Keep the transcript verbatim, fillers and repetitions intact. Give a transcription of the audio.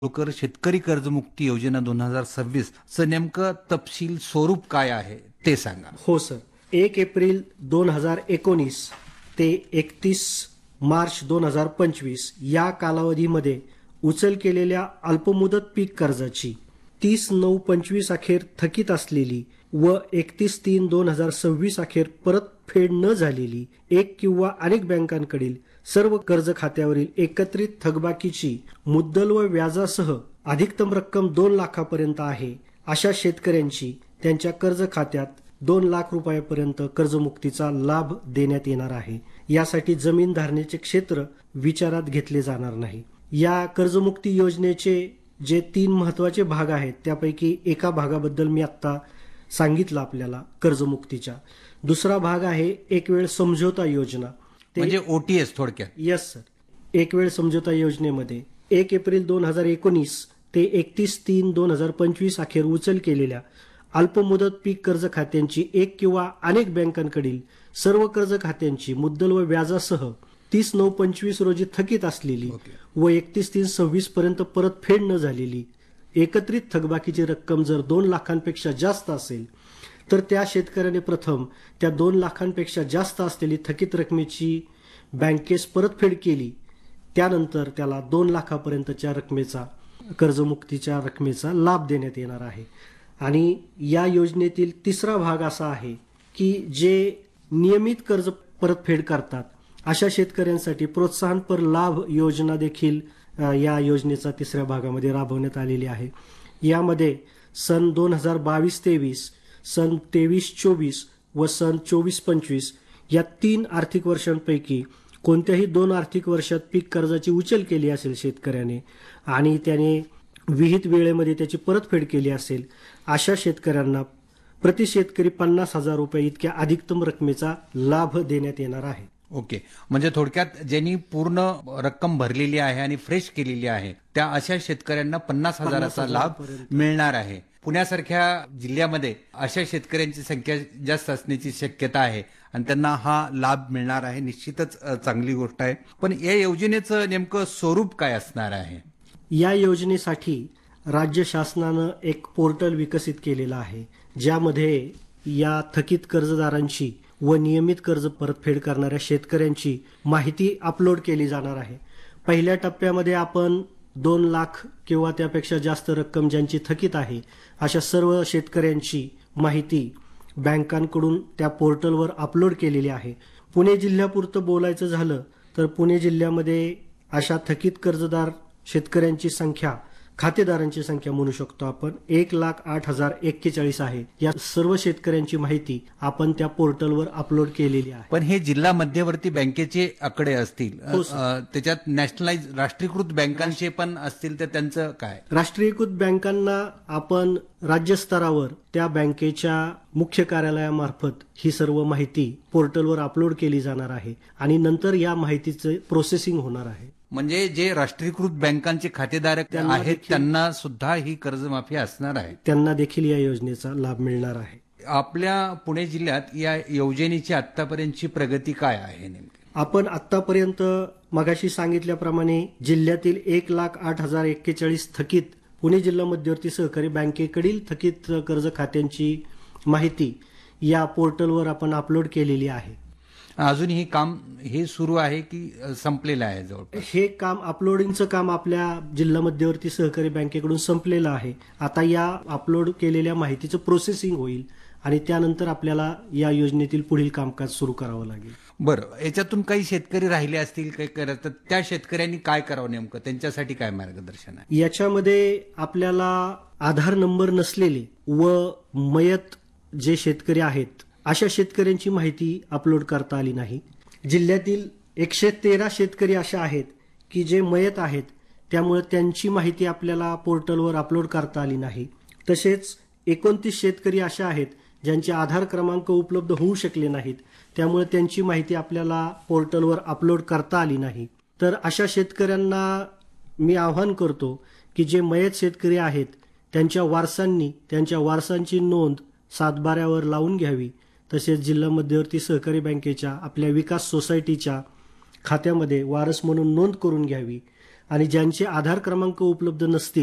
होळकर शेतकरी कर्जमुक्ती योजना दोन हजार सव्वीस चं नेमकं तपशील स्वरूप काय आहे ते सांगा. हो सर, एक एप्रिल दोन हजार एकोणीस ते एकतीस मार्च दोन हजार पंचवीस या कालावधीमध्ये उचल केलेल्या अल्पमुदत पीक कर्जाची तीस नऊ पंचवीस अखेर थकीत असलेली व एकतीस तीन दोन हजार सव्वीस अखेर परतफेड न झालेली एक किंवा अनेक बँकांकडील सर्व कर्ज खात्यावरील एकत्रित थकबाकीची मुद्दल व व्याजासह अधिकतम रक्कम दोन लाखापर्यंत आहे अशा शेतकऱ्यांची त्यांच्या कर्ज खात्यात दोन लाख रुपयापर्यंत कर्जमुक्तीचा लाभ देण्यात येणार आहे. यासाठी जमीन धारणेचे क्षेत्र विचारात घेतले जाणार नाही. या कर्जमुक्ती योजनेचे जे तीन महत्वाचे भाग आहेत त्यापैकी एका भागाबद्दल मी आता सांगितलं आपल्याला कर्जमुक्तीच्या. दुसरा भाग आहे एक वेळ समझोता योजना, म्हणजे ओटीएस थोडक्यात. Yes sir. एक वेळ समझोता योजनेमध्ये एक एप्रिल दोन हजार एकोणीस ते एकतीस तीन दोन हजार पंचवीस अखेर उचल केलेल्या अल्पमुदत पीक कर्ज खात्यांची एक किंवा अनेक बँकांकडील सर्व कर्ज खात्यांची मुद्दल व व्याजासह तीस नऊ पंचवीस रोजी थकीत असलेली व एकतीस तीन सव्वीस पर्यंत परतफेड न झालेली एकत्रित थकबाकीची रक्कम जर दोन लाखांपेक्षा जास्त असेल तर त्या शेतकऱ्याने प्रथम त्या दोन लाखांपेक्षा जास्त असलेली थकीत रकमेची बँकेस परतफेड केली. त्यानंतर त्याला दोन लाखापर्यंतच्या रकमेचा कर्जमुक्तीच्या रकमेचा लाभ देण्यात येणार आहे. आणि या योजनेतील तिसरा भाग असा आहे की जे नियमित कर्ज परतफेड करतात अशा शेतकऱ्यांसाठी प्रोत्साहनपर लाभ योजना देखील या योजनेचा तिसऱ्या भागामध्ये राबवण्यात आलेली आहे. यामध्ये सन दोन हजार बावीस तेवीस, सन तेवीस चोवीस व सन चोवीस पंचवीस या तीन आर्थिक वर्षांपैकी कोणत्याही दोन आर्थिक वर्षात पीक कर्जाची उचल केली असेल शेतकऱ्याने आणि त्याने विहित वेळेमध्ये त्याची परतफेड केली असेल अशा शेतकऱ्यांना प्रति शेतकरी पन्नास हजार रुपये इतक्या अधिकतम रकमेचा लाभ देण्यात येणार आहे. ओके, म्हणजे थोडक्यात ज्यांनी पूर्ण रक्कम भरलेली आहे आणि फ्रेश केलेली आहे त्या अशा शेतकऱ्यांना पन्नास हजाराचा लाभ मिळणार आहे. पुण्यासारख्या जिल्ह्यामध्ये अशा शेतकऱ्यांची संख्या जास्त असण्याची शक्यता आहे आणि त्यांना हा लाभ मिळणार आहे. निश्चितच चांगली गोष्ट आहे. पण या योजनेचं नेमकं स्वरूप काय असणार आहे? या योजनेसाठी राज्य शासनानं एक पोर्टल विकसित केलेलं आहे ज्यामध्ये या थकीत कर्जदारांची व नियमित कर्ज परतफेड करणाऱ्या शेतकऱ्यांची माहिती अपलोड केली जाणार आहे. पहिल्या टप्प्यामध्ये आपण दोन लाख किंवा त्यापेक्षा जास्त रक्कम ज्यांची थकीत आहे अशा सर्व शेतकऱ्यांची माहिती बँकांकडून त्या पोर्टलवर अपलोड केलेली आहे. पुणे जिल्ह्यापुरतं बोलायचं झालं तर पुणे जिल्ह्यामध्ये अशा थकीत कर्जदार शेतकऱ्यांची संख्या, खातेदारांची संख्या म्हणू शकतो आपण, एक लाख आठ हजार एक्केचाळीस आहे. या सर्व शेतकऱ्यांची माहिती आपण त्या पोर्टलवर अपलोड केलेली आहे. पण हे जिल्हा मध्यवर्ती बँकेचे आकडे असतील, त्याच्यात नॅशनलाइज राष्ट्रीयकृत बँकांचे पण असतील तर त्यांचं काय? राष्ट्रीयकृत बँकांना आपण राज्यस्तरावर त्या बँकेच्या मुख्य कार्यालयामार्फत ही सर्व माहिती पोर्टलवर अपलोड केली जाणार आहे आणि नंतर या माहितीचे प्रोसेसिंग होणार आहे. म्हणजे जे राष्ट्रीयकृत बँकांचे खातेदारक आहेत त्यांना सुद्धा ही कर्जमाफी असणार आहे. त्यांना देखील या योजनेचा लाभ मिळणार आहे. आपल्या पुणे जिल्ह्यात या योजनेची आतापर्यंतची प्रगती काय आहे नेमकी? आपण आतापर्यंत मगाशी सांगितल्याप्रमाणे जिल्ह्यातील एक लाख आठ हजार एक्केचाळीस थकीत पुणे जिल्हा मध्यवर्ती सहकारी बँकेकडील थकीत कर्ज खात्यांची माहिती या पोर्टलवर आपण अपलोड केलेली आहे. अजूनही काम हे सुरू आहे की संपलेलं आहे? जवळ हे काम अपलोडिंगचं काम आपल्या जिल्हा मध्यवर्ती सहकारी बँकेकडून संपलेलं आहे. आता या अपलोड केलेल्या माहितीचं प्रोसेसिंग होईल आणि त्यानंतर आपल्याला या योजनेतील पुढील कामकाज सुरू करावं लागेल. बरं, याच्यातून काही शेतकरी राहिले असतील काही करत, तर त्या शेतकऱ्यांनी काय करावं नेमकं? त्यांच्यासाठी काय मार्गदर्शन आहे? याच्यामध्ये आपल्याला आधार नंबर नसलेले व मयत जे शेतकरी आहेत अशा शेतकऱ्यांची माहिती अपलोड करता आली नाही. जिल्ह्यातील एकशे तेरा शेतकरी अशा आहेत की जे मयत आहेत त्यामुळे त्यांची माहिती आपल्याला पोर्टलवर अपलोड करता आली नाही. तसेच एकोणतीस शेतकरी अशा आहेत ज्यांचे आधार क्रमांक उपलब्ध होऊ शकले नाहीत त्यामुळे त्यांची माहिती आपल्याला पोर्टलवर अपलोड करता आली नाही. तर अशा शेतकऱ्यांना मी आवाहन करतो की जे मयत शेतकरी आहेत त्यांच्या वारसांनी त्यांच्या वारसांची नोंद सातबाऱ्यावर लावून घ्यावी. तसेच जिल्हा मध्यवर्ती सहकारी बँकेच्या आपल्या विकास सोसायटीच्या खात्यामध्ये वारस म्हणून नोंद करून घ्यावी आणि ज्यांचे आधार क्रमांक उपलब्ध नसतील